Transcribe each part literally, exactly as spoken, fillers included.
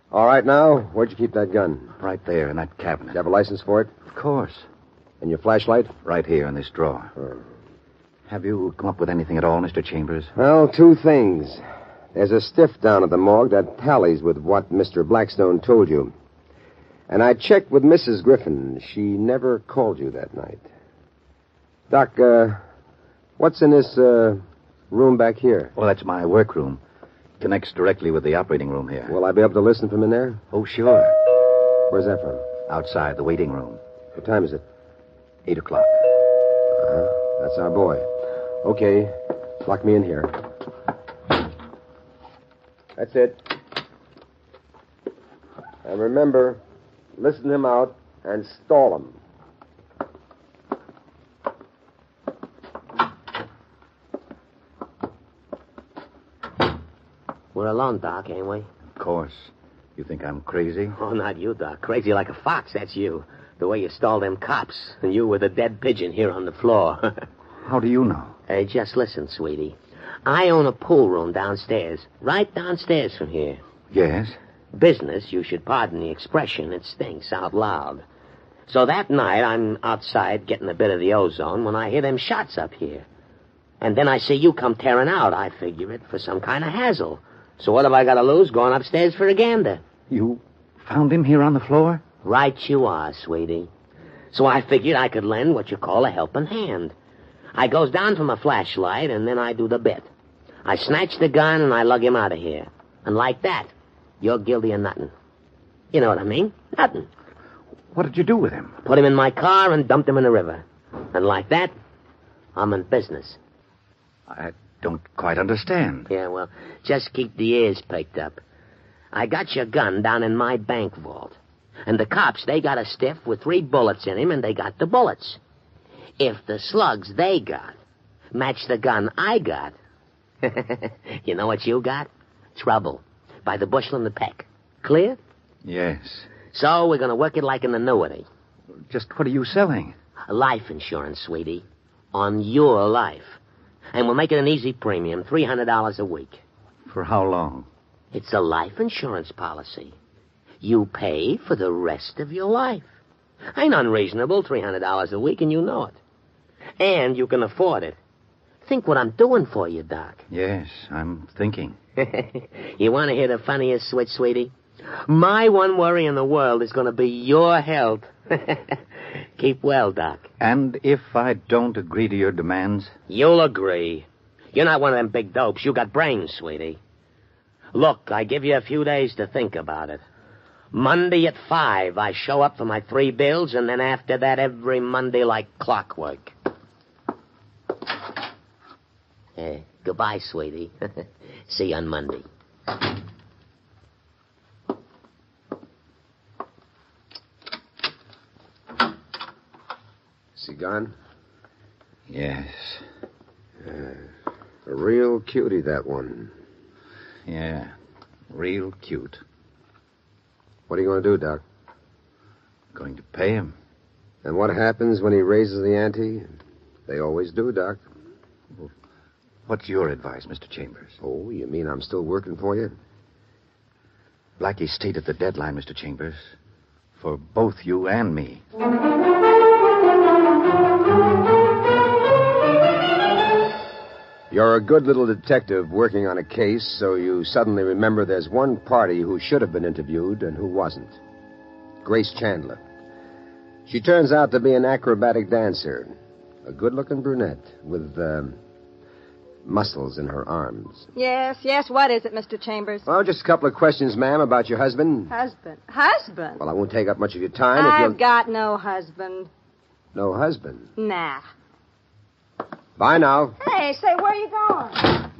All right, now, where'd you keep that gun? Right there in that cabinet. You have a license for it? Of course. And your flashlight? Right here in this drawer. Oh. Have you come up with anything at all, Mister Chambers? Well, two things. There's a stiff down at the morgue that tallies with what Mister Blackstone told you. And I checked with Missus Griffin. She never called you that night. Doc, uh, what's in this, uh, room back here? Well, that's my workroom. Connects directly with the operating room here. Will I be able to listen from in there? Oh, sure. Where's that from? Outside, the waiting room. What time is it? Eight o'clock. Uh-huh. That's our boy. Okay. Lock me in here. That's it. And remember, listen him out and stall him. We're alone, Doc, ain't we? Of course. You think I'm crazy? Oh, not you, Doc. Crazy like a fox, that's you. The way you stalled them cops, and you with a dead pigeon here on the floor. How do you know? Hey, just listen, sweetie. I own a pool room downstairs, right downstairs from here. Yes? Business, you should pardon the expression, it stinks out loud. So that night, I'm outside getting a bit of the ozone when I hear them shots up here. And then I see you come tearing out. I figure it for some kind of hassle. So what have I got to lose going upstairs for a gander? You found him here on the floor? Right you are, sweetie. So I figured I could lend what you call a helping hand. I goes down for my flashlight, and then I do the bit. I snatch the gun, and I lug him out of here. And like that, you're guilty of nothing. You know what I mean? Nothing. What did you do with him? Put him in my car and dumped him in the river. And like that, I'm in business. I don't quite understand. Yeah, well, just keep the ears picked up. I got your gun down in my bank vault. And the cops, they got a stiff with three bullets in him, and they got the bullets. If the slugs they got match the gun I got, you know what you got? Trouble. By the bushel and the peck. Clear? Yes. So we're going to work it like an annuity. Just what are you selling? Life insurance, sweetie. On your life. And we'll make it an easy premium, three hundred dollars a week. For how long? It's a life insurance policy. You pay for the rest of your life. Ain't unreasonable, three hundred dollars a week, and you know it. And you can afford it. Think what I'm doing for you, Doc. Yes, I'm thinking. You want to hear the funniest switch, sweetie? My one worry in the world is going to be your health. Keep well, Doc. And if I don't agree to your demands? You'll agree. You're not one of them big dopes. You got brains, sweetie. Look, I give you a few days to think about it. Monday at five, I show up for my three bills, and then after that, every Monday like clockwork. Eh, goodbye, sweetie. See you on Monday. Is he gone? Yes. Uh, a real cutie, that one. Yeah, real cute. What are you going to do, Doc? Going to pay him. And what happens when he raises the ante? They always do, Doc. Well, what's your advice, Mister Chambers? Oh, you mean I'm still working for you? Blackie stated the deadline, Mister Chambers, for both you and me. You're a good little detective working on a case, so you suddenly remember there's one party who should have been interviewed and who wasn't. Grace Chandler. She turns out to be an acrobatic dancer, a good-looking brunette with um, muscles in her arms. Yes, yes, what is it, Mister Chambers? Well, just a couple of questions, ma'am, about your husband. Husband. Husband? Well, I won't take up much of your time. I've if you'll... got no husband. No husband? Nah. Bye now. Hey, say, where are you going?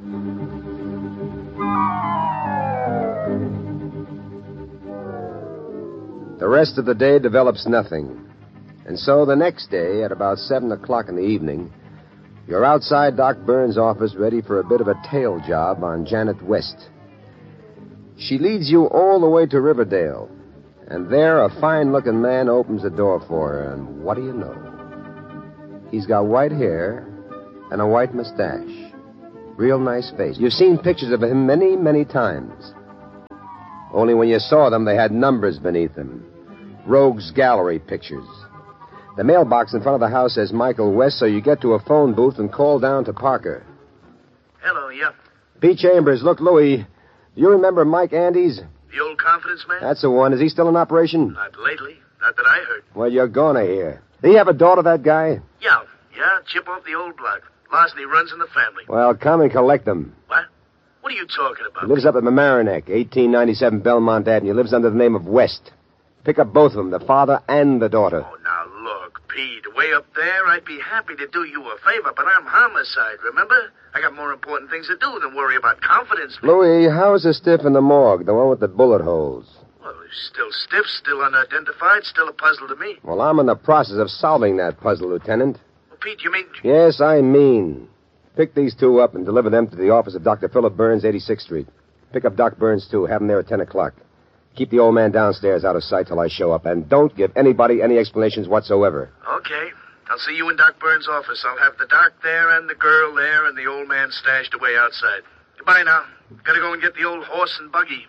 The rest of the day develops nothing. And so the next day, at about seven o'clock in the evening, you're outside Doc Burns' office ready for a bit of a tail job on Janet West. She leads you all the way to Riverdale. And there, a fine-looking man opens the door for her, and what do you know? He's got white hair and a white mustache. Real nice face. You've seen pictures of him many, many times. Only when you saw them, they had numbers beneath them. Rogues Gallery pictures. The mailbox in front of the house says Michael West, so you get to a phone booth and call down to Parker. Hello, yeah. P. Chambers, look, Louie, do you remember Mike Andes? The old confidence man? That's the one. Is he still in operation? Not lately. Not that I heard. Well, you're gonna hear. Did he have a daughter, that guy? Yeah, yeah, chip off the old block. Larceny runs in the family. Well, come and collect them. What? What are you talking about? He lives up at Mamaroneck, eighteen ninety-seven Belmont Avenue. He lives under the name of West. Pick up both of them, the father and the daughter. Oh, now look, Pete, way up there, I'd be happy to do you a favor, but I'm homicide, remember? I got more important things to do than worry about confidence. Louis, how's the stiff in the morgue, the one with the bullet holes? Well, he's still stiff, still unidentified, still a puzzle to me. Well, I'm in the process of solving that puzzle, Lieutenant. Well, Pete, you mean... Yes, I mean. Pick these two up and deliver them to the office of Doctor Philip Burns, eighty-sixth Street. Pick up Doc Burns, too. Have him there at ten o'clock. Keep the old man downstairs out of sight till I show up, and don't give anybody any explanations whatsoever. Okay. I'll see you in Doc Burns' office. I'll have the doc there and the girl there and the old man stashed away outside. Goodbye now. Gotta go and get the old horse and buggy.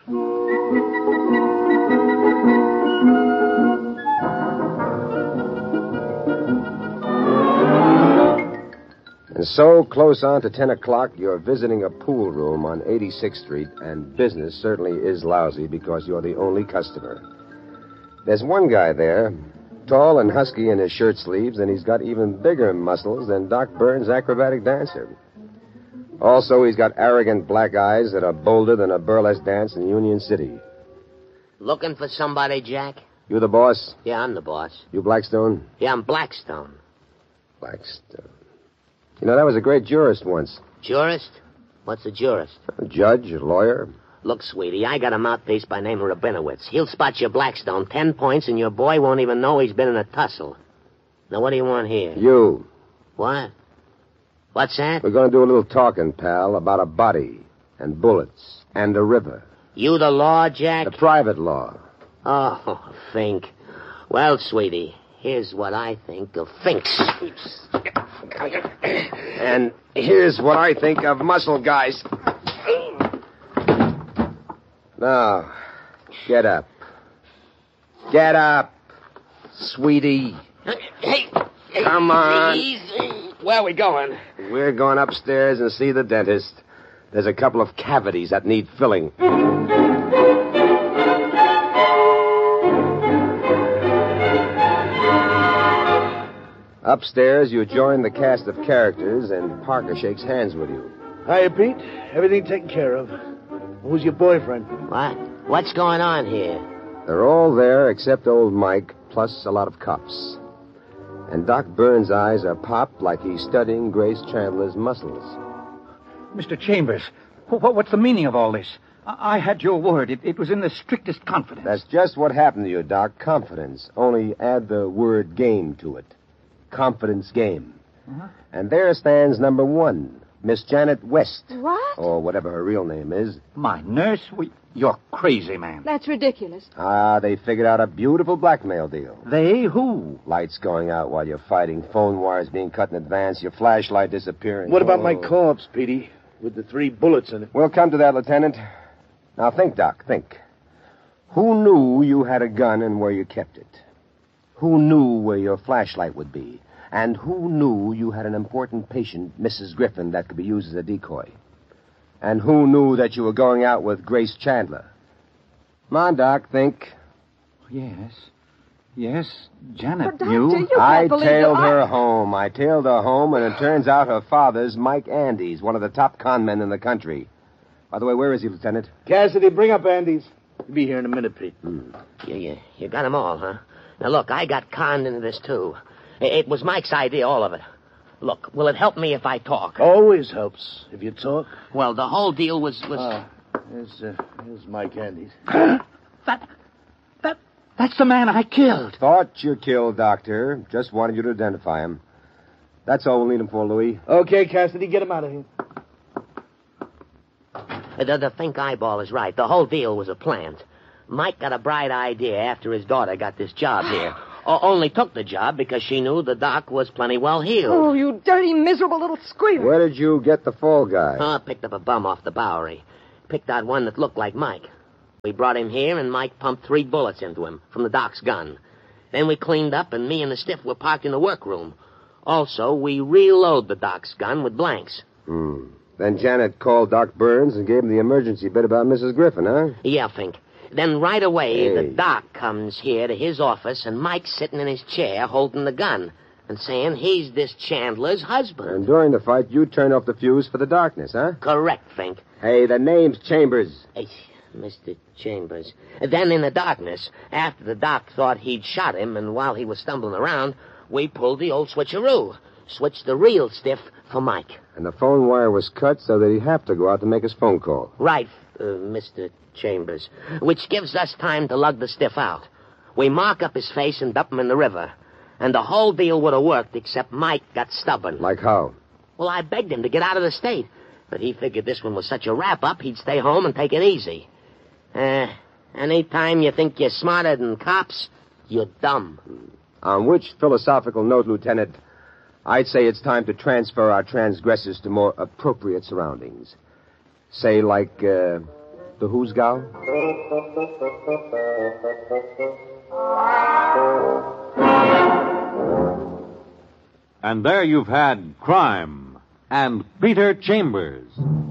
And so, close on to ten o'clock, you're visiting a pool room on eighty-sixth Street, and business certainly is lousy because you're the only customer. There's one guy there, tall and husky in his shirt sleeves, and he's got even bigger muscles than Doc Burns' acrobatic dancer. Also, he's got arrogant black eyes that are bolder than a burlesque dance in Union City. Looking for somebody, Jack? You the boss? Yeah, I'm the boss. You Blackstone? Yeah, I'm Blackstone. Blackstone. You know, that was a great jurist once. Jurist? What's a jurist? A judge, a lawyer. Look, sweetie, I got a mouthpiece by name of Rabinowitz. He'll spot your Blackstone ten points, and your boy won't even know he's been in a tussle. Now, what do you want here? You. What? What's that? We're going to do a little talking, pal, about a body and bullets and a river. You the law, Jack? The private law. Oh, think. Well, sweetie, here's what I think of Finks. And here's what I think of muscle guys. Now, get up. Get up, sweetie. Hey, hey, Come on. Easy. Where are we going? We're going upstairs and see the dentist. There's a couple of cavities that need filling. Upstairs, you join the cast of characters, and Parker shakes hands with you. Hiya, Pete. Everything taken care of. Who's your boyfriend? What? What's going on here? They're all there except old Mike, plus a lot of cops. And Doc Burns' eyes are popped like he's studying Grace Chandler's muscles. Mister Chambers, wh- what's the meaning of all this? I, I had your word. It, it was in the strictest confidence. That's just what happened to you, Doc. Confidence. Only add the word game to it. Confidence game. Uh-huh. And there stands number one, Miss Janet West. What? Or whatever her real name is. My nurse? We, you're crazy, man. That's ridiculous. Ah, they figured out a beautiful blackmail deal. They? Who? Lights going out while you're fighting, phone wires being cut in advance, your flashlight disappearing. What about my Oh. corpse, Petey? With the three bullets in it. We'll come to that, Lieutenant. Now think, Doc, think. Who knew you had a gun and where you kept it? Who knew where your flashlight would be? And who knew you had an important patient, Missus Griffin, that could be used as a decoy? And who knew that you were going out with Grace Chandler? Come on, Doc, think. Yes. Yes, Janet But, Doctor, knew. you can't I believe tailed that her I... home. I tailed her home, and it turns out her father's Mike Andes, one of the top con men in the country. By the way, where is he, Lieutenant? Cassidy, bring up Andy's. He'll be here in a minute, Pete. Hmm. You, you, you got 'em all, huh? Now, look, I got conned into this, too. It, it was Mike's idea, all of it. Look, will it help me if I talk? Always helps if you talk. Well, the whole deal was... was... Ah, here's, uh, here's Mike Andes. that, that, that's the man I killed. Thought you killed, Doctor. Just wanted you to identify him. That's all we'll need him for, Louis. Okay, Cassidy, get him out of here. The, the Fink eyeball is right. The whole deal was a plant. Mike got a bright idea after his daughter got this job here. O- only took the job because she knew the doc was plenty well healed. Oh, you dirty, miserable little squealer. Where did you get the fall guy? Oh, picked up a bum off the Bowery. Picked out one that looked like Mike. We brought him here, and Mike pumped three bullets into him from the doc's gun. Then we cleaned up, and me and the stiff were parked in the workroom. Also, we reload the doc's gun with blanks. Hmm. Then Janet called Doc Burns and gave him the emergency bit about Missus Griffin, huh? Yeah, Fink. Then right away, Hey. the doc comes here to his office, and Mike's sitting in his chair holding the gun and saying he's this Chandler's husband. And during the fight, you turned off the fuse for the darkness, huh? Correct, Fink. Hey, the name's Chambers. Hey, Mister Chambers. Then in the darkness, after the doc thought he'd shot him, and while he was stumbling around, we pulled the old switcheroo. Switched the real stiff for Mike. And the phone wire was cut so that he'd have to go out to make his phone call. Right, uh, Mister Chambers. Which gives us time to lug the stiff out. We mark up his face and dump him in the river. And the whole deal would have worked, except Mike got stubborn. Like how? Well, I begged him to get out of the state. But he figured this one was such a wrap-up, he'd stay home and take it easy. Uh, anytime you think you're smarter than cops, you're dumb. On which philosophical note, Lieutenant, I'd say it's time to transfer our transgressors to more appropriate surroundings. Say, like, uh, the Hoosgow? And there you've had Crime and Peter Chambers.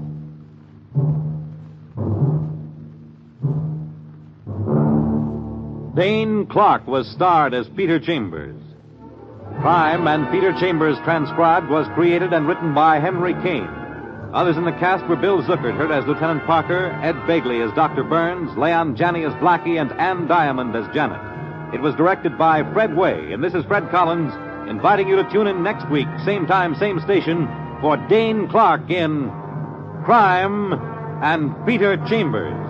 Dane Clark was starred as Peter Chambers. Crime and Peter Chambers Transcribed was created and written by Henry Kane. Others in the cast were Bill Zuckert, heard as Lieutenant Parker, Ed Begley as Doctor Burns, Leon Janney as Blackie, and Ann Diamond as Janet. It was directed by Fred Way, and this is Fred Collins, inviting you to tune in next week, same time, same station, for Dane Clark in Crime and Peter Chambers.